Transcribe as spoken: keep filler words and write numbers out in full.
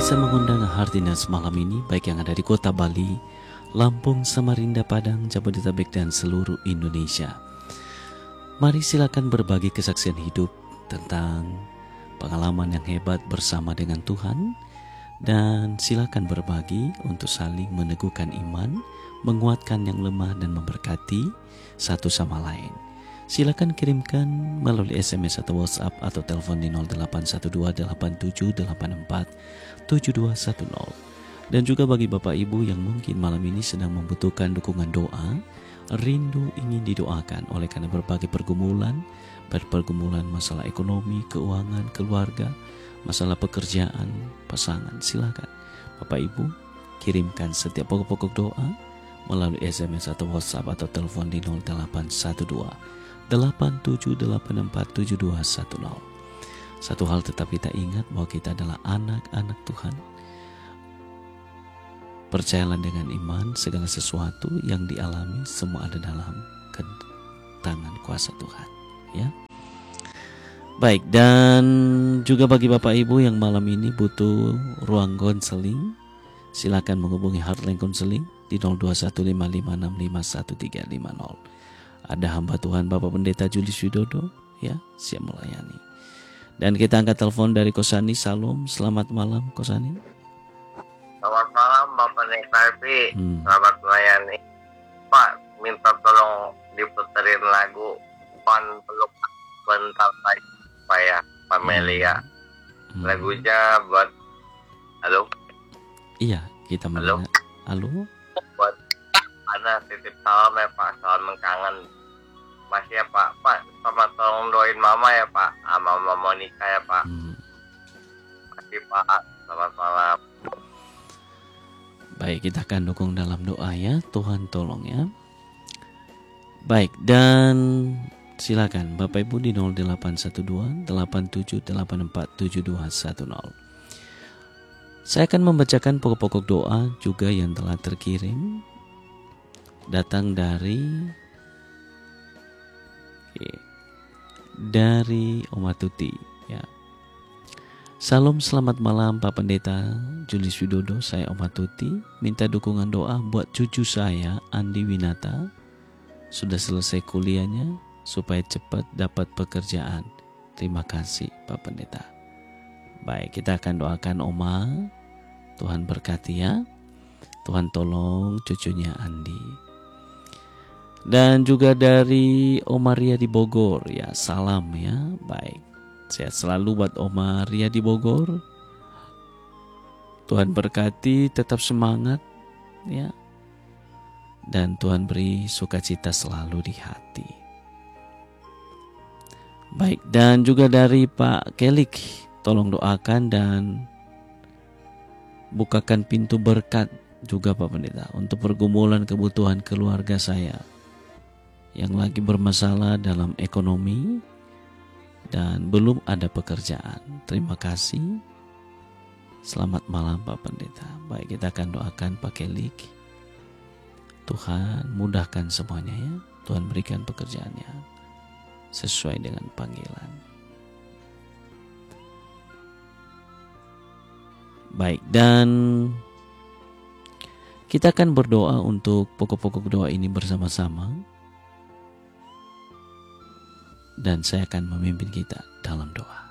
Saya mengundang Hardinas malam ini, baik yang ada di kota Bali, Lampung, Samarinda, Padang, Jabodetabek, dan seluruh Indonesia. Mari silakan berbagi kesaksian hidup tentang pengalaman yang hebat bersama dengan Tuhan, dan silakan berbagi untuk saling meneguhkan iman, menguatkan yang lemah, dan memberkati satu sama lain. Silakan kirimkan melalui S M S atau WhatsApp atau telepon di nol delapan satu dua delapan tujuh delapan empat tujuh dua satu nol. Dan juga bagi Bapak Ibu yang mungkin malam ini sedang membutuhkan dukungan doa, rindu ingin didoakan oleh karena berbagai pergumulan, pergumulan masalah ekonomi, keuangan, keluarga, masalah pekerjaan, pasangan, silakan Bapak Ibu kirimkan setiap pokok-pokok doa melalui S M S atau WhatsApp atau telepon di nol delapan satu dua delapan tujuh delapan empat tujuh dua satu nol. Satu hal tetap kita ingat bahwa kita adalah anak-anak Tuhan. Percayalah dengan iman, segala sesuatu yang dialami semua ada dalam tangan kuasa Tuhan, ya. Baik, dan juga bagi Bapak Ibu yang malam ini butuh ruang konseling, silakan menghubungi Heartline Counseling di nol dua satu lima lima enam lima satu tiga lima nol. Ada hamba Tuhan Bapak Pendeta Julius Widodo, ya, siap melayani. Dan kita angkat telepon dari Kosani. Salam, selamat malam Kosani. Selamat malam Bapak Pendeta Arfi, hmm. selamat melayani. Pak, minta tolong diputerin lagu Pan Peluk Bentar lagi supaya Pamelia. Hmm. Lagunya buat, halo? Iya, kita mendengar. Halo? Buat Ana, titip salam ya Pak, salam mengkangen. Masih ya Pak, Pak, sama tolong doain Mama ya Pak, sama Mama Monica ya Pak. Hmm. Masih Pak, selamat malam. Baik, kita akan dukung dalam doa ya, Tuhan tolong ya. Baik, dan silakan Bapak Ibu di nol delapan satu dua delapan tujuh delapan empat tujuh dua satu nol. Saya akan membacakan pokok-pokok doa juga yang telah terkirim, datang dari okay, dari Oma Tuti, ya. Salam, selamat malam Pak Pendeta Julius Widodo, saya Oma Tuti, minta dukungan doa buat cucu saya Andi Winata, sudah selesai kuliahnya supaya cepat dapat pekerjaan. Terima kasih Pak Pendeta. Baik, kita akan doakan Oma, Tuhan berkati ya, Tuhan tolong cucunya Andi. Dan juga dari Oma Ria di Bogor, ya, salam ya. Baik, sehat selalu buat Oma Ria di Bogor. Tuhan berkati, tetap semangat ya. Dan Tuhan beri sukacita selalu di hati. Baik, dan juga dari Pak Kelik, tolong doakan dan bukakan pintu berkat juga Pak Pendeta untuk pergumulan kebutuhan keluarga saya yang lagi bermasalah dalam ekonomi dan belum ada pekerjaan. Terima kasih. Selamat malam Pak Pendeta. Baik, kita akan doakan Pak Kelik. Tuhan mudahkan semuanya ya. Tuhan berikan pekerjaannya sesuai dengan panggilan. Baik, dan kita akan berdoa untuk pokok-pokok doa ini bersama-sama. Dan saya akan memimpin kita dalam doa.